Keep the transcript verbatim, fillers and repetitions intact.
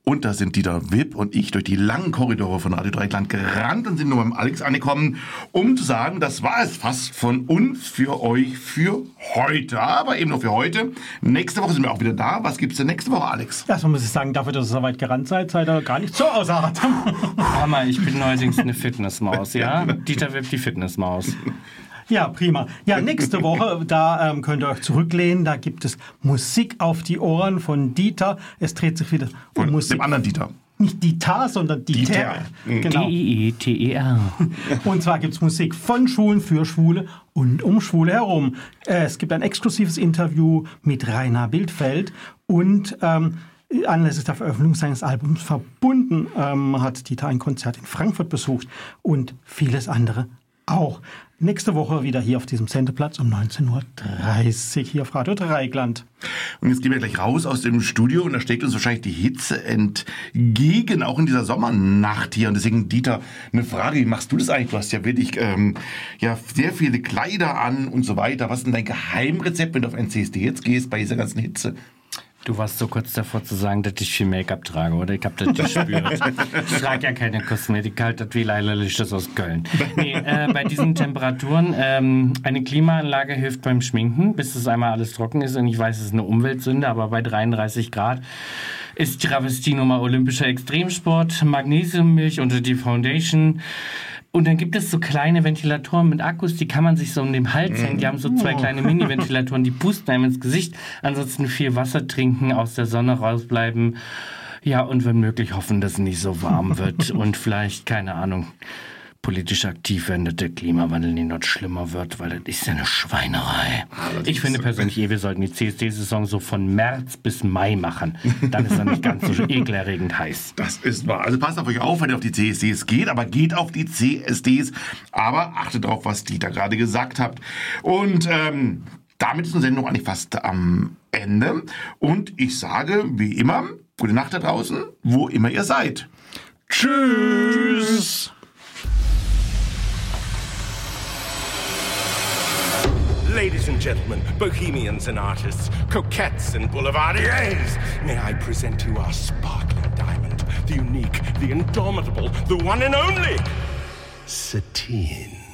Und da sind Dieter Wipp und ich durch die langen Korridore von Radio Dreieckland gerannt und sind nur beim Alex angekommen, um zu sagen, das war es fast von uns für euch für heute. Aber eben nur für heute. Nächste Woche sind wir auch wieder da. Was gibt's denn nächste Woche, Alex? Erstmal muss ich sagen, dafür, dass ihr so weit gerannt seid, seid ihr gar nicht so außer Atem. Hammer, ich bin neuerdings eine Fitnessmaus, ja? Dieter Wipp, die Fitnessmaus. Ja, prima. Ja, nächste Woche, da ähm, könnt ihr euch zurücklehnen. Da gibt es Musik auf die Ohren von Dieter. Es dreht sich wieder um Von Musik. dem anderen Dieter. Nicht Dieter, sondern Dieter. Dieter. Genau. D I E T E R. Und zwar gibt es Musik von Schwulen für Schwule und um Schwule herum. Äh, es gibt ein exklusives Interview mit Rainer Wildfeld und ähm, anlässlich der Veröffentlichung seines Albums Verbunden ähm, hat Dieter ein Konzert in Frankfurt besucht und vieles andere auch. Nächste Woche wieder hier auf diesem Sendeplatz um neunzehn Uhr dreißig hier auf Radio Dreieckland. Und jetzt gehen wir gleich raus aus dem Studio und da steckt uns wahrscheinlich die Hitze entgegen, auch in dieser Sommernacht hier. Und deswegen, Dieter, eine Frage, wie machst du das eigentlich? Du hast ja wirklich ähm, ja, sehr viele Kleider an und so weiter. Was ist denn dein Geheimrezept, wenn du auf ein C S D jetzt gehst bei dieser ganzen Hitze? Du warst so kurz davor zu sagen, dass ich viel Make-up trage, oder? Ich hab das gespürt. Ich trage ja keine Kosmetik, halt das wie Leila Lichtes aus Köln. Nee, äh, bei diesen Temperaturen, ähm, eine Klimaanlage hilft beim Schminken, bis es einmal alles trocken ist. Und ich weiß, es ist eine Umweltsünde, aber bei dreiunddreißig Grad ist Travestie nochmal olympischer Extremsport, Magnesiummilch unter die Foundation. Und dann gibt es so kleine Ventilatoren mit Akkus, die kann man sich so um den Hals hängen. Die haben so zwei kleine Mini-Ventilatoren, die pusten einem ins Gesicht. Ansonsten viel Wasser trinken, aus der Sonne rausbleiben. Ja, und wenn möglich hoffen, dass es nicht so warm wird. Und vielleicht, keine Ahnung, politisch aktiv werden, dass der Klimawandel nicht noch schlimmer wird, weil das ist ja eine Schweinerei. Ich finde persönlich, wir sollten die C S D-Saison so von März bis Mai machen. Dann ist er nicht ganz so ekelerregend heiß. Das ist wahr. Also passt auf euch auf, wenn ihr auf die C S Ds geht, aber geht auf die C S Ds. Aber achtet darauf, was Dieter gerade gesagt hat. Und ähm, damit ist unsere Sendung eigentlich fast am Ende. Und ich sage, wie immer, gute Nacht da draußen, wo immer ihr seid. Tschüss! Ladies and gentlemen, bohemians and artists, coquettes and boulevardiers, may I present to you our sparkling diamond, the unique, the indomitable, the one and only Satine.